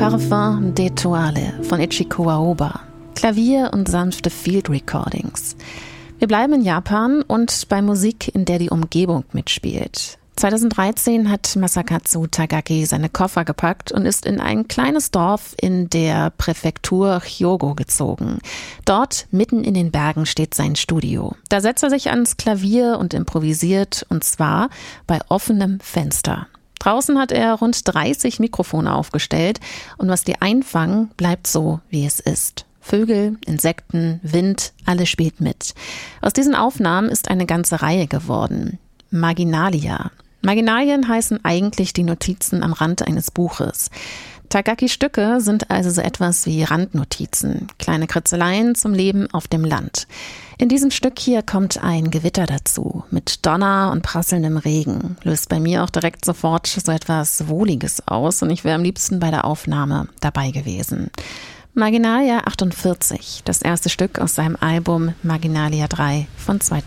Parfum d'Etoile von Ichiko Aoba. Klavier und sanfte Field Recordings. Wir bleiben in Japan und bei Musik, in der die Umgebung mitspielt. 2013 hat Masakatsu Tagaki seine Koffer gepackt und ist in ein kleines Dorf in der Präfektur Hyogo gezogen. Dort, mitten in den Bergen, steht sein Studio. Da setzt er sich ans Klavier und improvisiert, und zwar bei offenem Fenster. Draußen hat er rund 30 Mikrofone aufgestellt und was die einfangen, bleibt so, wie es ist. Vögel, Insekten, Wind, alles spielt mit. Aus diesen Aufnahmen ist eine ganze Reihe geworden. Marginalia. Marginalien heißen eigentlich die Notizen am Rand eines Buches. Tagakis Stücke sind also so etwas wie Randnotizen, kleine Kritzeleien zum Leben auf dem Land. In diesem Stück hier kommt ein Gewitter dazu, mit Donner und prasselndem Regen. Löst bei mir auch direkt sofort so etwas Wohliges aus und ich wäre am liebsten bei der Aufnahme dabei gewesen. Marginalia 48, das erste Stück aus seinem Album Marginalia 3 von 2000.